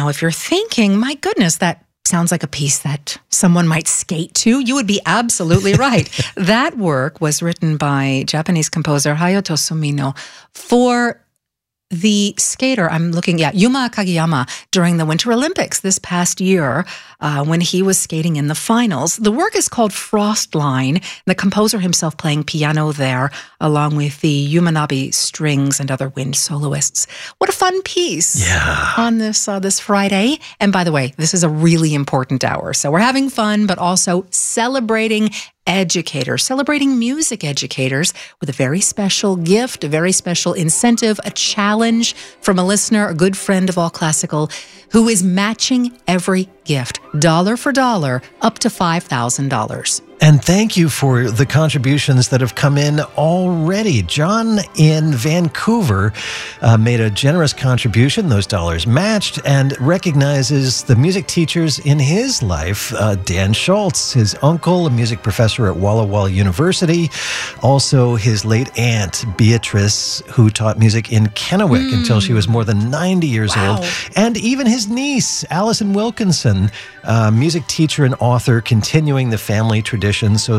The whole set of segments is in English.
Now, if you're thinking, my goodness, that sounds like a piece that someone might skate to, you would be absolutely right. That work was written by Japanese composer Hayato Sumino for the skater, Yuma Kageyama, during the Winter Olympics this past year when he was skating in the finals. The work is called Frostline, the composer himself playing piano there, along with the Umanabe strings and other wind soloists. What a fun piece on this Friday. And by the way, this is a really important hour. So we're having fun, but also celebrating educators, celebrating music educators with a very special gift, a very special incentive, a challenge from a listener, a good friend of All Classical, who is matching every gift, dollar for dollar, up to $5,000. And thank you for the contributions that have come in already. John in Vancouver made a generous contribution, those dollars matched, and recognizes the music teachers in his life. Dan Schultz, his uncle, a music professor at Walla Walla University. Also, his late aunt, Beatrice, who taught music in Kennewick until she was more than 90 years old. And even his niece, Allison Wilkinson, music teacher and author, continuing the family tradition.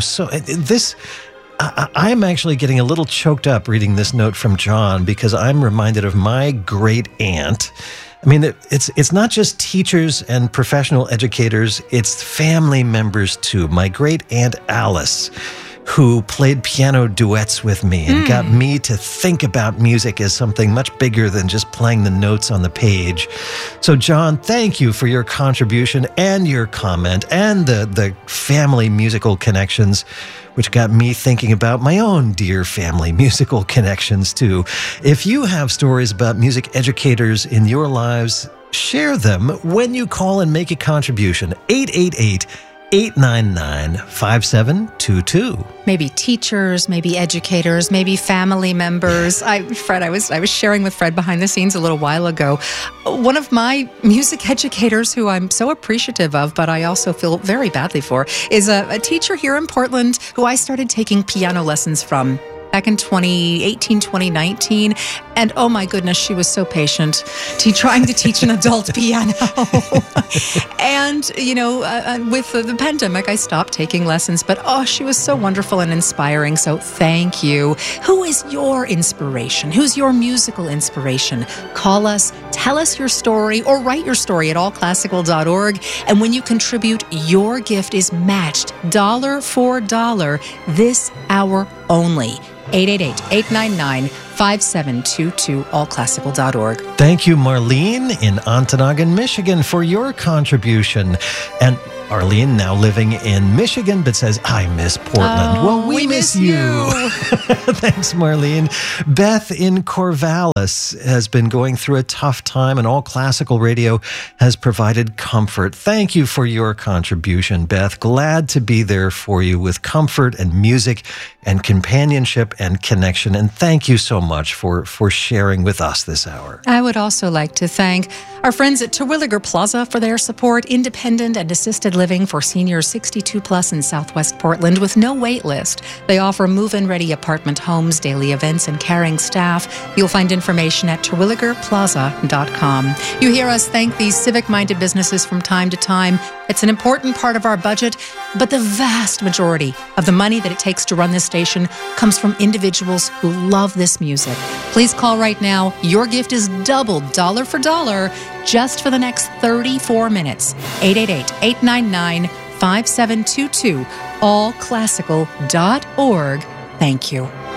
I'm actually getting a little choked up reading this note from John because I'm reminded of my great aunt. I mean, it's not just teachers and professional educators, it's family members too. My great aunt Alice, who played piano duets with me and got me to think about music as something much bigger than just playing the notes on the page. So, John, thank you for your contribution and your comment and the family musical connections, which got me thinking about my own dear family musical connections, too. If you have stories about music educators in your lives, share them when you call and make a contribution. 888-899-5722. Maybe teachers, maybe educators, maybe family members. Fred, I was sharing with Fred behind the scenes a little while ago. One of my music educators who I'm so appreciative of, but I also feel very badly for, is a teacher here in Portland who I started taking piano lessons from back in 2018, 2019. And oh my goodness, she was so patient trying to teach an adult piano. And, with the pandemic, I stopped taking lessons. But she was so wonderful and inspiring. So thank you. Who is your inspiration? Who's your musical inspiration? Call us, tell us your story, or write your story at allclassical.org. And when you contribute, your gift is matched dollar for dollar this hour only. 888-899-5722, allclassical.org. Thank you, Marlene in Ontonagon, Michigan, for your contribution. And Arlene, now living in Michigan, but says, I miss Portland. Well, we miss you. Thanks, Marlene. Beth in Corvallis has been going through a tough time, and All Classical Radio has provided comfort. Thank you for your contribution, Beth. Glad to be there for you with comfort and music and companionship and connection. And thank you so much for sharing with us this hour. I would also like to thank our friends at Terwilliger Plaza for their support, independent and assisted living for seniors 62 plus in Southwest Portland with no wait list. They offer move-in ready apartment homes, daily events, and caring staff. You'll find information at terwilligerplaza.com. You hear us thank these civic-minded businesses from time to time. It's an important part of our budget, but the vast majority of the money that it takes to run this station comes from individuals who love this music. Please call right now. Your gift is doubled dollar for dollar just for the next 34 minutes. 888-899-5722, allclassical.org. Thank you.